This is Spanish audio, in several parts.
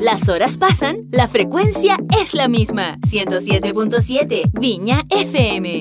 Las horas pasan, la frecuencia es la misma. 107.7 Viña FM.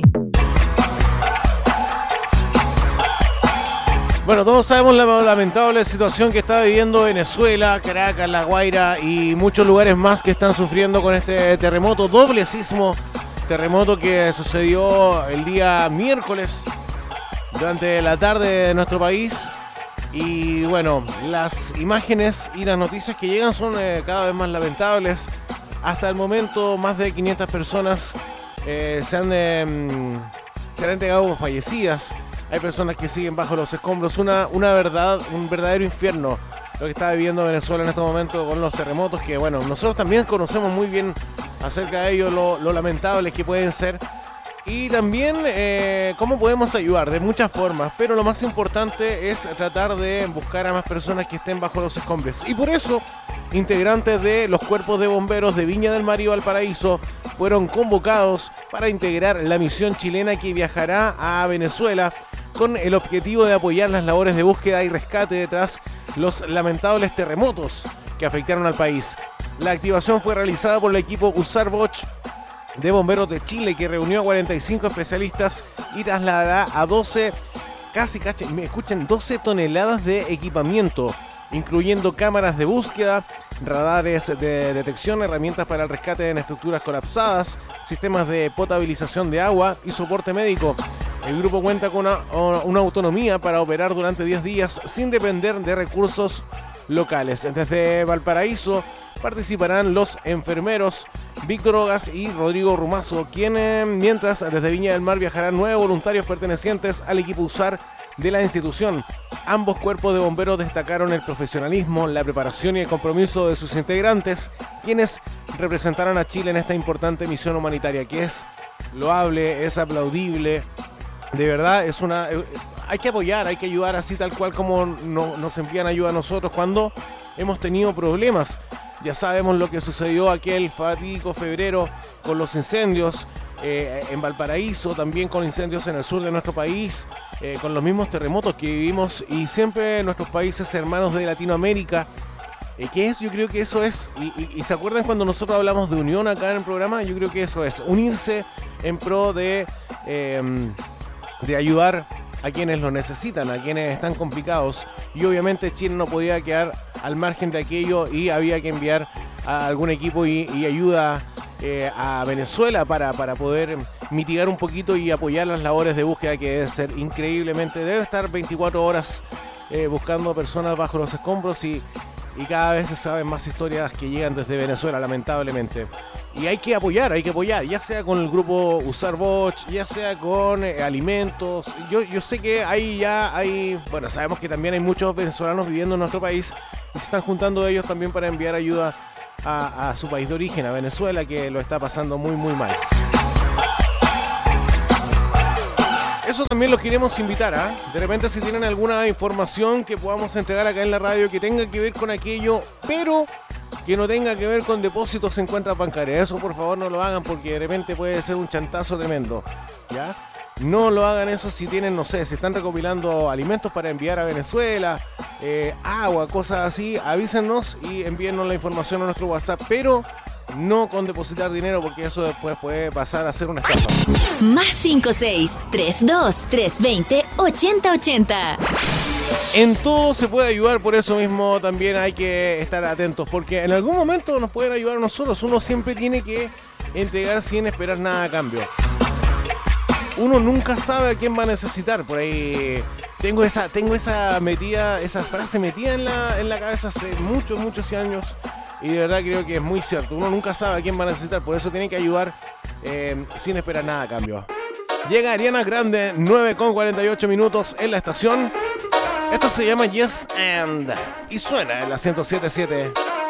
Bueno, todos sabemos la lamentable situación que está viviendo Venezuela, Caracas, La Guaira y muchos lugares más que están sufriendo con este terremoto, doble sismo, terremoto que sucedió el día miércoles durante la tarde de nuestro país. Y bueno, las imágenes y las noticias que llegan son cada vez más lamentables. Hasta el momento, más de 500 personas se han entregado como fallecidas. Hay personas que siguen bajo los escombros. Un verdadero infierno lo que está viviendo Venezuela en este momento con los terremotos, que bueno, nosotros también conocemos muy bien acerca de ellos, lo lamentables que pueden ser. Y también cómo podemos ayudar de muchas formas, pero lo más importante es tratar de buscar a más personas que estén bajo los escombros. Y por eso, integrantes de los cuerpos de bomberos de Viña del Mar y Valparaíso fueron convocados para integrar la misión chilena que viajará a Venezuela con el objetivo de apoyar las labores de búsqueda y rescate tras los lamentables terremotos que afectaron al país. La activación fue realizada por el equipo Usarboch de Bomberos de Chile, que reunió a 45 especialistas y trasladará a 12 toneladas de equipamiento, incluyendo cámaras de búsqueda, radares de detección, herramientas para el rescate en estructuras colapsadas, sistemas de potabilización de agua y soporte médico. El grupo cuenta con una autonomía para operar durante 10 días sin depender de recursos locales. Desde Valparaíso participarán los enfermeros Víctor Ogas y Rodrigo Rumazo, quienes, mientras desde Viña del Mar viajarán 9 voluntarios pertenecientes al equipo USAR de la institución. Ambos cuerpos de bomberos destacaron el profesionalismo, la preparación y el compromiso de sus integrantes, quienes representarán a Chile en esta importante misión humanitaria, que es loable, es aplaudible. De verdad, hay que apoyar, hay que ayudar así tal cual como nos envían ayuda a nosotros cuando hemos tenido problemas. Ya sabemos lo que sucedió aquel fatídico febrero con los incendios en Valparaíso, también con incendios en el sur de nuestro país, con los mismos terremotos que vivimos, y siempre nuestros países hermanos de Latinoamérica. Yo creo que eso es, y ¿se acuerdan cuando nosotros hablamos de unión acá en el programa? Yo creo que eso es, unirse en pro de ayudar a quienes lo necesitan, a quienes están complicados. Y obviamente Chile no podía quedar al margen de aquello y había que enviar a algún equipo y ayuda a Venezuela para poder mitigar un poquito y apoyar las labores de búsqueda, que debe ser increíblemente, debe estar 24 horas buscando personas bajo los escombros y cada vez se saben más historias que llegan desde Venezuela, lamentablemente. Y hay que apoyar, ya sea con el grupo Usarboch, ya sea con alimentos. Yo sé que bueno, sabemos que también hay muchos venezolanos viviendo en nuestro país y se están juntando ellos también para enviar ayuda a su país de origen, a Venezuela, que lo está pasando muy, muy mal. Eso también los queremos invitar, ¿ah? De repente, si tienen alguna información que podamos entregar acá en la radio que tenga que ver con aquello, pero que no tenga que ver con depósitos en cuentas bancarias, eso por favor no lo hagan, porque de repente puede ser un chantazo tremendo, ¿ya? No lo hagan eso si tienen, no sé, si están recopilando alimentos para enviar a Venezuela, agua, cosas así, avísenos y envíennos la información a nuestro WhatsApp, pero no con depositar dinero, porque eso después puede pasar a ser una estafa. Más 56-32-320-8080. En todo se puede ayudar, por eso mismo también hay que estar atentos, porque en algún momento nos pueden ayudar a nosotros. Uno siempre tiene que entregar sin esperar nada a cambio. Uno nunca sabe a quién va a necesitar. Por ahí tengo esa frase metida en la cabeza hace muchos años. Y de verdad creo que es muy cierto. Uno nunca sabe a quién va a necesitar. Por eso tiene que ayudar sin esperar nada a cambio. Llega Ariana Grande, 9:48 en la estación. Esto se llama Yes and. Y suena en la 107.7.